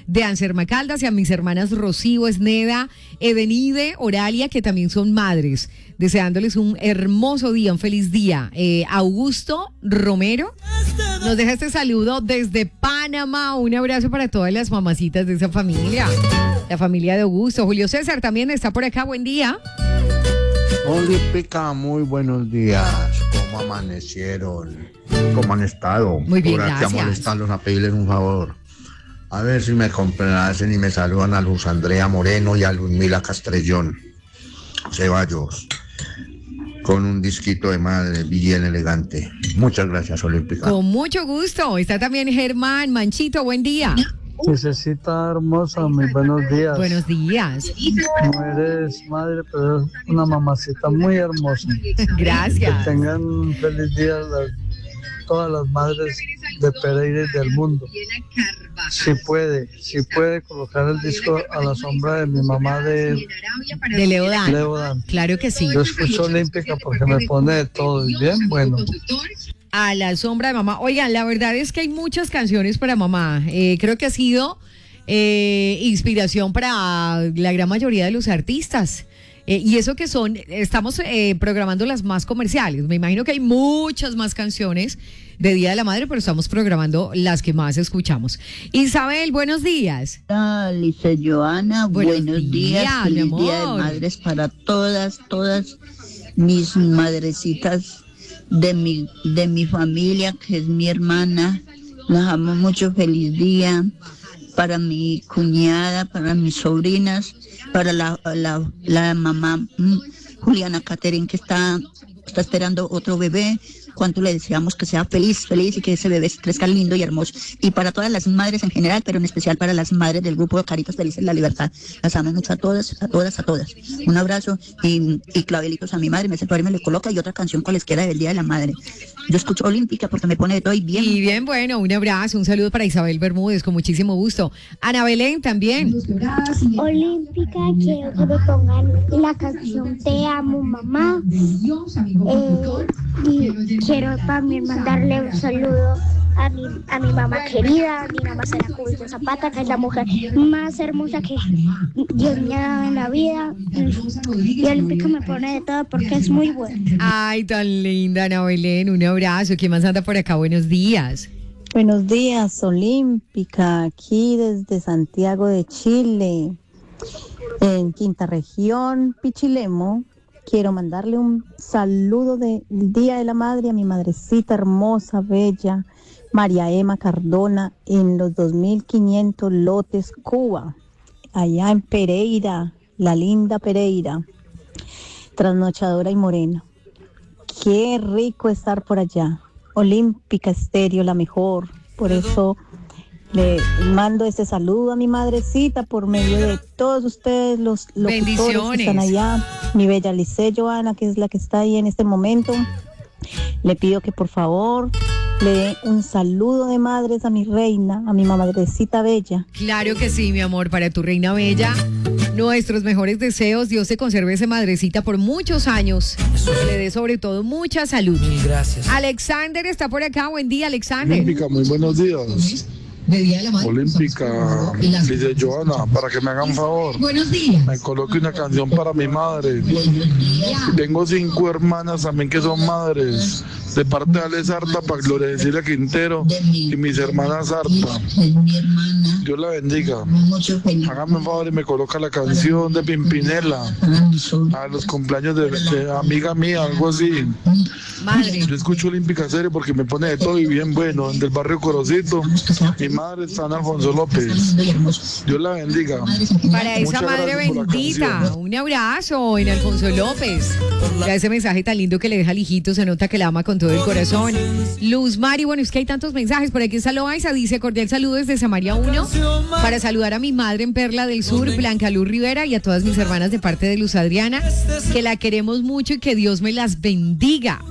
de Anserma Caldas y a mis hermanas Rocío, Esneda, Edenide, Oralia, que también son madres, deseándoles un hermoso día, un feliz día. Augusto Romero nos deja este saludo desde Panamá. Un abrazo para todas las mamacitas de esa familia, la familia de Augusto. Julio César también está por acá, buen día. Olímpica, muy buenos días. ¿Cómo amanecieron? ¿Cómo han estado? Muy bien, por aquí gracias. a molestarlos, a pedirles un favor. A ver si me complacen y me saludan a Luz Andrea Moreno y a Luzmila Castrellón Ceballos con un disquito de madre bien elegante. Muchas gracias, Olímpica. Con mucho gusto. Está también Germán Manchito, buen día. Necesita hermosa, muy buenos días. Buenos días. No eres madre, pero eres una mamacita muy hermosa. Gracias. Que tengan un feliz día todas las madres de Pereira y del mundo. Si puede colocar el disco A la sombra de mi mamá de Leodán. Claro que sí. Yo escucho Olímpica porque me pone de todo. Y bien, bueno. A la sombra de mamá. Oigan, la verdad es que hay muchas canciones para mamá. Creo que ha sido inspiración para la gran mayoría de los artistas. Y eso que estamos programando las más comerciales. Me imagino que hay muchas más canciones de Día de la Madre, pero estamos programando las que más escuchamos. Isabel, buenos días. Lice Joana, buenos días, mi feliz amor. Día de Madres para todas mis madrecitas de mi familia, que es mi hermana. Las amo mucho, feliz día. Para mi cuñada, para mis sobrinas, para la mamá Juliana Caterín, que está esperando otro bebé. Cuánto le deseamos que sea feliz y que ese bebé crezca lindo y hermoso. Y para todas las madres en general, pero en especial para las madres del grupo Caritas Felices La Libertad. Las amo mucho a todas. Un abrazo y clavelitos a mi madre. Me separa y me le coloca, y otra canción cualesquiera del Día de la Madre. Yo escucho Olímpica porque me pone de todo y bien. Y bien, bueno, un abrazo, un saludo para Isabel Bermúdez, con muchísimo gusto. Ana Belén también. Olímpica, quiero que me pongan la canción Te amo, mamá. Y quiero también mandarle un saludo a mi mamá querida, mi mamá Sara Cubito Zapata, que es la mujer más hermosa que Dios me ha dado en la vida. Y Olímpica me pone de todo porque es muy buena. Ay, tan linda, Ana Belén, un abrazo. ¿Quién más anda por acá? Buenos días. Buenos días, Olímpica, aquí desde Santiago de Chile, en Quinta Región, Pichilemu. Quiero mandarle un saludo del Día de la Madre a mi madrecita hermosa, bella, María Emma Cardona, en los 2500 lotes Cuba, allá en Pereira, la linda Pereira, trasnochadora y morena. Qué rico estar por allá. Olímpica Estéreo, la mejor. Por eso le mando este saludo a mi madrecita por medio de todos ustedes, los locutores que están allá. Mi bella Lice Joana, que es la que está ahí en este momento. Le pido que por favor le dé un saludo de madres a mi reina, a mi madrecita bella. Claro que sí, mi amor, para tu reina bella. Nuestros mejores deseos. Dios te conserve esa madrecita por muchos años. Que le dé sobre todo mucha salud. Gracias. Alexander está por acá. Buen día, Alexander. Olímpica, muy buenos días. Olímpica, dice Joana, para que me hagan un favor. Buenos días. Me coloque una canción para mi madre. Tengo 5 hermanas también que son madres. De parte de Ale Sarta, para Gloria Cecilia Quintero y mis hermanas Sarta. Dios la bendiga. Hágame un favor y me coloca la canción de Pimpinela a los cumpleaños de amiga mía, algo así. Madre. Yo escucho Olímpica serio porque me pone de todo y bien bueno. Del barrio Corocito. Mi madre está en Alfonso López. Dios la bendiga. Para esa Muchas madre gracias por la bendita, canción. un abrazo en Alfonso López. Ya ese mensaje tan lindo que le deja al hijito, se nota que la ama con todo el corazón. Luz Mari, bueno, es que hay tantos mensajes. Por aquí está Loaiza, dice cordial saludo desde Samaria 1 para saludar a mi madre en Perla del Sur, Blanca Luz Rivera, y a todas mis hermanas de parte de Luz Adriana, que la queremos mucho y que Dios me las bendiga.